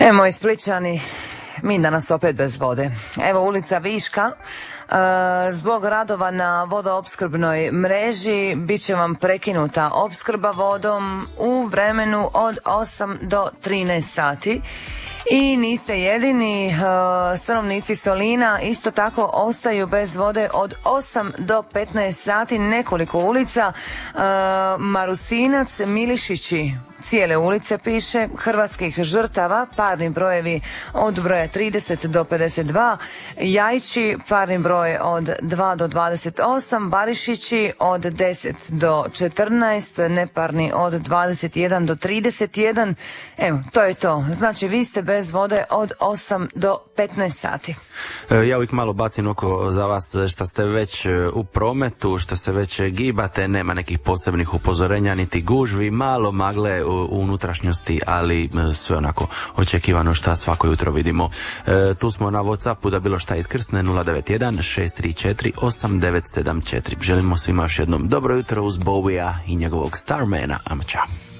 Moji Splićani, mi danas opet bez vode. Evo ulica Viška, zbog radova na vodoopskrbnoj mreži bit će vam prekinuta opskrba vodom u vremenu od 8 do 13 sati. I niste jedini, stanovnici Solina isto tako ostaju bez vode od 8 do 15 sati, nekoliko ulica, Marusinac, Milišići, cijele ulice piše, Hrvatskih žrtava, parni brojevi od broja 30 do 52, Jajči, parni broj od 2 do 28, Barišići od 10 do 14, neparni od 21 do 31. Evo, to je to. Znači, vi ste bez vode od 8 do 15 sati. Ja uvijek malo bacim oko za vas što ste već u prometu, što se već gibate, nema nekih posebnih upozorenja niti gužvi, malo magle u unutrašnjosti, ali sve onako očekivano šta svako jutro vidimo. Tu smo na WhatsAppu da bilo šta iskrsne 091 634 8974. Želimo svima još jednom dobro jutro uz Bowija i njegovog Starmana. Ćao.